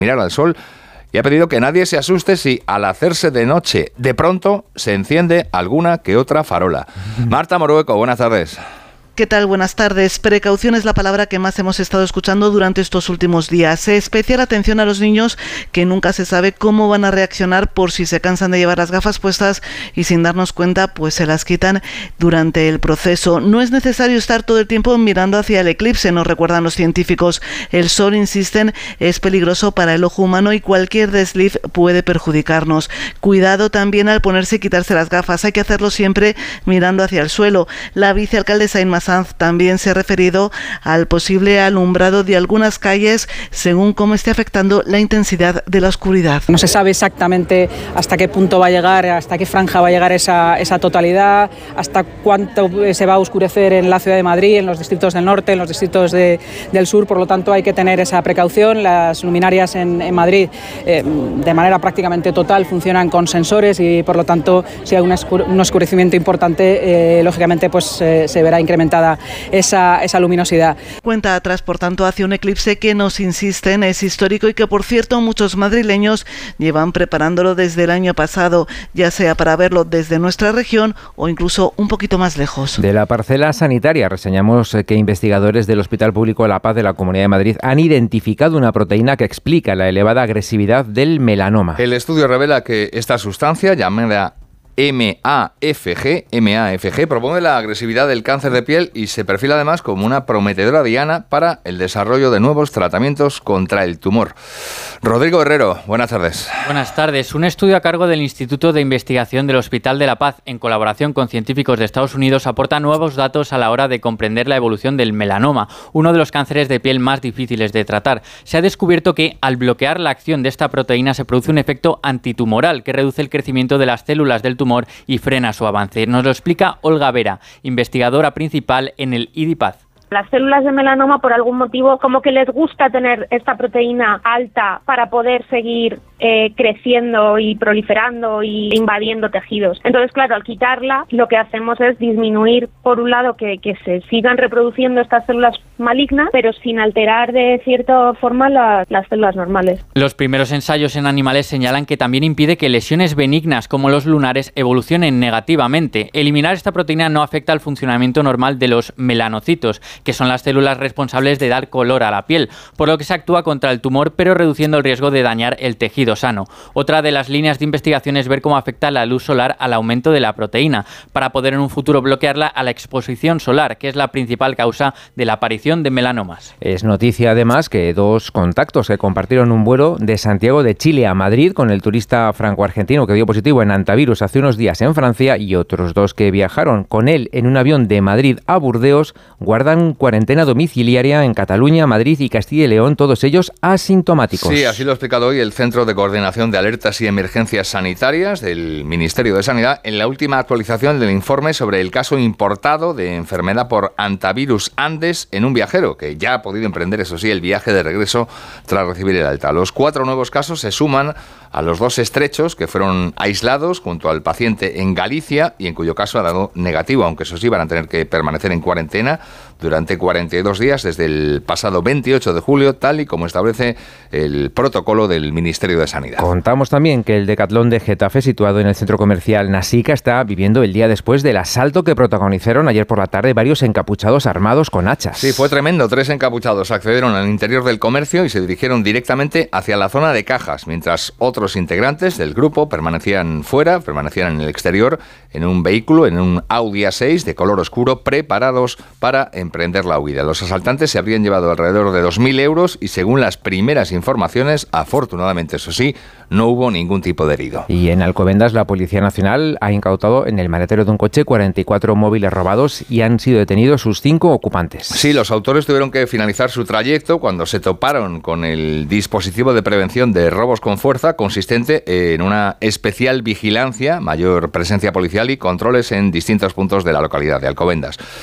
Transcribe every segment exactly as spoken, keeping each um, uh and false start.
mirar al sol y ha pedido que nadie se asuste si al hacerse de noche de pronto se enciende alguna que otra farola. Marta Morueco, buenas tardes. ¿Qué tal? Buenas tardes. Precaución es la palabra que más hemos estado escuchando durante estos últimos días. Especial atención a los niños, que nunca se sabe cómo van a reaccionar por si se cansan de llevar las gafas puestas y sin darnos cuenta pues se las quitan durante el proceso. No es necesario estar todo el tiempo mirando hacia el eclipse, nos recuerdan los científicos. El sol, insisten, es peligroso para el ojo humano y cualquier desliz puede perjudicarnos. Cuidado también al ponerse y quitarse las gafas. Hay que hacerlo siempre mirando hacia el suelo. La vicealcaldesa Inma Sanz también se ha referido al posible alumbrado de algunas calles según cómo esté afectando la intensidad de la oscuridad. No se sabe exactamente hasta qué punto va a llegar, hasta qué franja va a llegar esa, esa totalidad, hasta cuánto se va a oscurecer en la ciudad de Madrid, en los distritos del norte, en los distritos de, del sur, por lo tanto hay que tener esa precaución. Las luminarias en, en Madrid eh, de manera prácticamente total funcionan con sensores y por lo tanto si hay un, oscure, un oscurecimiento importante, eh, lógicamente pues eh, se verá incrementada esa, esa luminosidad. Cuenta atrás, por tanto, hacia un eclipse que, nos insisten, es histórico y que, por cierto, muchos madrileños llevan preparándolo desde el año pasado, ya sea para verlo desde nuestra región o incluso un poquito más lejos. De la parcela sanitaria, reseñamos que investigadores del Hospital Público de La Paz de la Comunidad de Madrid han identificado una proteína que explica la elevada agresividad del melanoma. El estudio revela que esta sustancia, llamada M A F G, M A F G, promueve la agresividad del cáncer de piel y se perfila además como una prometedora diana para el desarrollo de nuevos tratamientos contra el tumor. Rodrigo Herrero, buenas tardes. Buenas tardes. Un estudio a cargo del Instituto de Investigación del Hospital de La Paz, en colaboración con científicos de Estados Unidos, aporta nuevos datos a la hora de comprender la evolución del melanoma, uno de los cánceres de piel más difíciles de tratar. Se ha descubierto que al bloquear la acción de esta proteína se produce un efecto antitumoral que reduce el crecimiento de las células del tumor y frena su avance. Nos lo explica Olga Vera, investigadora principal en el I D I P A Z. Las células de melanoma, por algún motivo, como que les gusta tener esta proteína alta para poder seguir eh, creciendo y proliferando y invadiendo tejidos. Entonces, claro, al quitarla, lo que hacemos es disminuir, por un lado, que, que se sigan reproduciendo estas células malignas, pero sin alterar de cierta forma la, las células normales. Los primeros ensayos en animales señalan que también impide que lesiones benignas como los lunares evolucionen negativamente. Eliminar esta proteína no afecta al funcionamiento normal de los melanocitos, que son las células responsables de dar color a la piel, por lo que se actúa contra el tumor, pero reduciendo el riesgo de dañar el tejido sano. Otra de las líneas de investigación es ver cómo afecta la luz solar al aumento de la proteína, para poder en un futuro bloquearla a la exposición solar, que es la principal causa de la aparición de melanomas. Es noticia además que dos contactos que compartieron un vuelo de Santiago de Chile a Madrid con el turista franco-argentino que dio positivo en antivirus hace unos días en Francia y otros dos que viajaron con él en un avión de Madrid a Burdeos guardan cuarentena domiciliaria en Cataluña, Madrid y Castilla y León, todos ellos asintomáticos. Sí, así lo ha explicado hoy el Centro de Coordinación de Alertas y Emergencias Sanitarias del Ministerio de Sanidad en la última actualización del informe sobre el caso importado de enfermedad por antivirus Andes en un viajero que ya ha podido emprender, eso sí, el viaje de regreso tras recibir el alta. Los cuatro nuevos casos se suman a los dos estrechos que fueron aislados junto al paciente en Galicia y en cuyo caso ha dado negativo, aunque eso sí van a tener que permanecer en cuarentena durante cuarenta y dos días desde el pasado veintiocho de julio, tal y como establece el protocolo del Ministerio de Sanidad. Contamos también que el Decatlón de Getafe, situado en el centro comercial Nasica, está viviendo el día después del asalto que protagonizaron ayer por la tarde varios encapuchados armados con hachas. Sí, fue tremendo. Tres encapuchados accedieron al interior del comercio y se dirigieron directamente hacia la zona de cajas, mientras otros integrantes del grupo permanecían fuera, permanecían en el exterior, en un vehículo, en un Audi A seis de color oscuro, preparados para emprender la huida. Los asaltantes se habrían llevado alrededor de dos mil euros y, según las primeras informaciones, afortunadamente, eso sí, no hubo ningún tipo de herido. Y en Alcobendas, la Policía Nacional ha incautado en el maletero de un coche cuarenta y cuatro móviles robados y han sido detenidos sus cinco ocupantes. Sí, los autores tuvieron que finalizar su trayecto cuando se toparon con el dispositivo de prevención de robos con fuerza, consistente en una especial vigilancia, mayor presencia policial y controles en distintos puntos de la localidad de Alcobendas.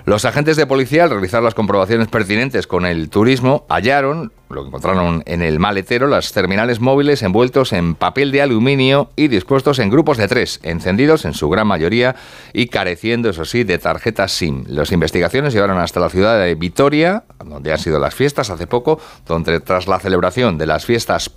Los agentes de policía, al realizar las comprobaciones pertinentes con el turismo, hallaron, lo que encontraron en el maletero, las terminales móviles envueltos en papel de aluminio y dispuestos en grupos de tres, encendidos en su gran mayoría y careciendo, eso sí, de tarjetas SIM. Las investigaciones llevaron hasta la ciudad de Vitoria, donde han sido las fiestas hace poco, donde tras la celebración de las fiestas